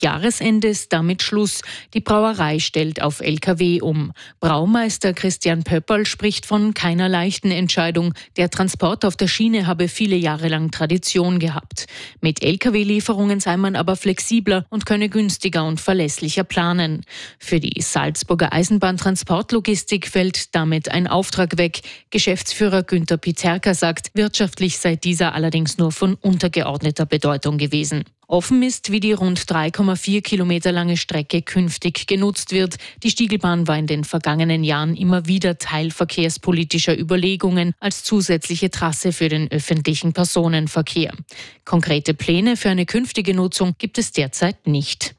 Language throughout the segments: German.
Jahresende ist damit Schluss. Die Brauerei stellt auf Lkw um. Braumeister Christian Pöpperl spricht von keiner leichten Entscheidung. Der Transport auf der Schiene habe viele Jahre lang Tradition gehabt. Mit Lkw-Lieferungen sei man aber flexibler und könne günstiger und verlässlicher planen. Für die Salzburger Eisenbahntransportlogistik fällt damit ein Auftrag weg. Geschäftsführer Günther Pizerka sagt, wirtschaftlich sei dieser allerdings nur von untergeordneter Bedeutung gewesen. Offen ist, wie die rund 3,4 Kilometer lange Strecke künftig genutzt wird. Die Stiegelbahn war in den vergangenen Jahren immer wieder Teil verkehrspolitischer Überlegungen als zusätzliche Trasse für den öffentlichen Personenverkehr. Konkrete Pläne für eine künftige Nutzung gibt es derzeit nicht.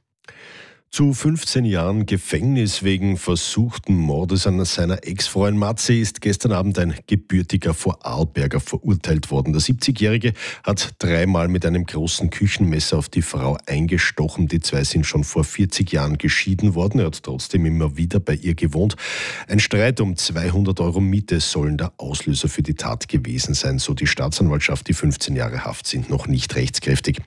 Zu 15 Jahren Gefängnis wegen versuchten Mordes an seiner Ex-Freundin Matze ist gestern Abend ein gebürtiger Vorarlberger verurteilt worden. Der 70-Jährige hat 3-mal mit einem großen Küchenmesser auf die Frau eingestochen. Die zwei sind schon vor 40 Jahren geschieden worden. Er hat trotzdem immer wieder bei ihr gewohnt. Ein Streit um 200 € Miete sollen der Auslöser für die Tat gewesen sein, so die Staatsanwaltschaft. Die 15 Jahre Haft sind noch nicht rechtskräftig.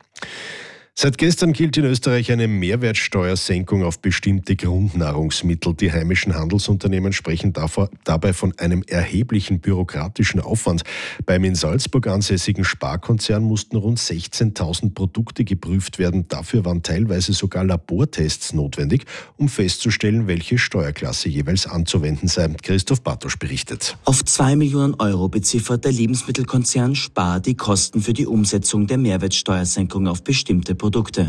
Seit gestern gilt in Österreich eine Mehrwertsteuersenkung auf bestimmte Grundnahrungsmittel. Die heimischen Handelsunternehmen sprechen dabei von einem erheblichen bürokratischen Aufwand. Beim in Salzburg ansässigen Sparkonzern mussten rund 16.000 Produkte geprüft werden. Dafür waren teilweise sogar Labortests notwendig, um festzustellen, welche Steuerklasse jeweils anzuwenden sei. Christoph Bartosch berichtet. Auf 2 Millionen € beziffert der Lebensmittelkonzern Spar die Kosten für die Umsetzung der Mehrwertsteuersenkung auf bestimmte Produkte.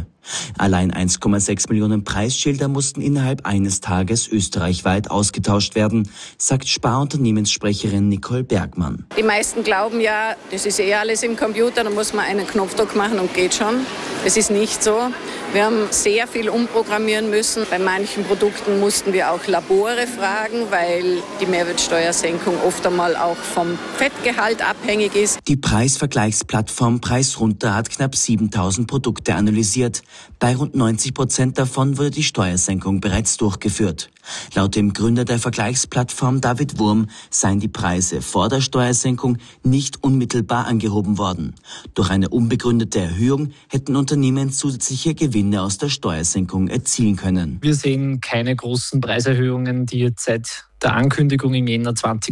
Allein 1,6 Millionen Preisschilder mussten innerhalb eines Tages österreichweit ausgetauscht werden, sagt Spar-Unternehmenssprecherin Nicole Bergmann. Die meisten glauben ja, das ist alles im Computer, da muss man einen Knopfdruck machen und geht schon. Das ist nicht so. Wir haben sehr viel umprogrammieren müssen. Bei manchen Produkten mussten wir auch Labore fragen, weil die Mehrwertsteuersenkung oft einmal auch vom Fettgehalt abhängig ist. Die Preisvergleichsplattform Preisrunter hat knapp 7.000 Produkte analysiert. Bei rund 90% davon wurde die Steuersenkung bereits durchgeführt. Laut dem Gründer der Vergleichsplattform David Wurm seien die Preise vor der Steuersenkung nicht unmittelbar angehoben worden. Durch eine unbegründete Erhöhung hätten Unternehmen zusätzliche Gewinne aus der Steuersenkung erzielen können. Wir sehen keine großen Preiserhöhungen, die jetzt seit der Ankündigung im Jänner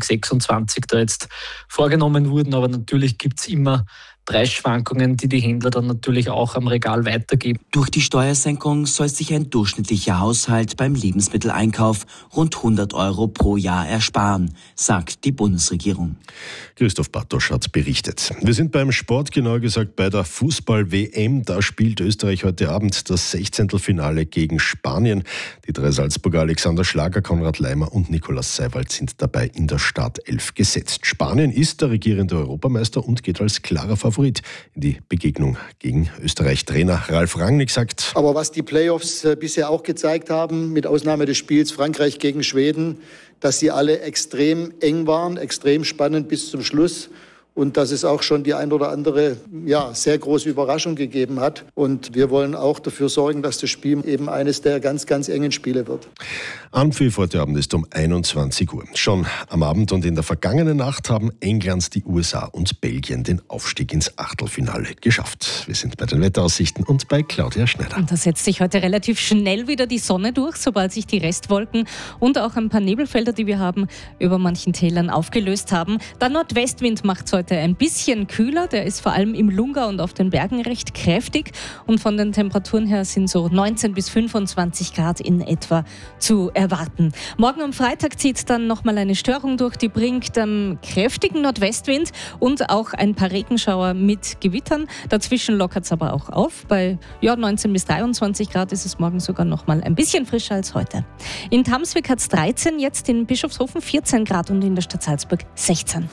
2026 da jetzt vorgenommen wurden. Aber natürlich gibt es immer Preisschwankungen, die Händler dann natürlich auch am Regal weitergeben. Durch die Steuersenkung soll sich ein durchschnittlicher Haushalt beim Lebensmitteleinkauf rund 100 € pro Jahr ersparen, sagt die Bundesregierung. Christoph Bartosch hat berichtet. Wir sind beim Sport, genauer gesagt bei der Fußball-WM. Da spielt Österreich heute Abend das 16. Finale gegen Spanien. Die 3 Salzburger Alexander Schlager, Konrad Leimer und Nikolaus Seiwald sind dabei in der Startelf gesetzt. Spanien ist der regierende Europameister und geht als klarer Favorit in die Begegnung gegen Österreich. Trainer Ralf Rangnick sagt: Aber was die Playoffs bisher auch gezeigt haben, mit Ausnahme des Spiels Frankreich gegen Schweden, dass sie alle extrem eng waren, extrem spannend bis zum Schluss. Und dass es auch schon die ein oder andere sehr große Überraschung gegeben hat. Und wir wollen auch dafür sorgen, dass das Spiel eben eines der ganz, ganz engen Spiele wird. Anpfiff heute Abend ist um 21 Uhr. Schon am Abend und in der vergangenen Nacht haben England, die USA und Belgien den Aufstieg ins Achtelfinale geschafft. Wir sind bei den Wetteraussichten und bei Claudia Schneider. Und da setzt sich heute relativ schnell wieder die Sonne durch, sobald sich die Restwolken und auch ein paar Nebelfelder, die wir haben, über manchen Tälern aufgelöst haben. Der Nordwestwind macht es heute ein bisschen kühler. Der ist vor allem im Lungau und auf den Bergen recht kräftig. Und von den Temperaturen her sind so 19 bis 25 Grad in etwa zu erwarten. Morgen am Freitag zieht dann nochmal eine Störung durch. Die bringt kräftigen Nordwestwind und auch ein paar Regenschauer mit Gewittern. Dazwischen lockert es aber auch auf. Bei 19 bis 23 Grad ist es morgen sogar nochmal ein bisschen frischer als heute. In Tamswig hat es 13, jetzt in Bischofshofen 14 Grad und in der Stadt Salzburg 16.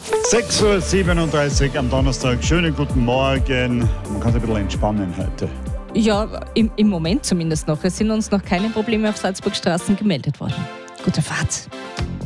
6:37 Uhr am Donnerstag. Schönen guten Morgen. Man kann sich ein bisschen entspannen heute. Ja, im Moment zumindest noch. Es sind uns noch keine Probleme auf Salzburgstraßen gemeldet worden. Gute Fahrt.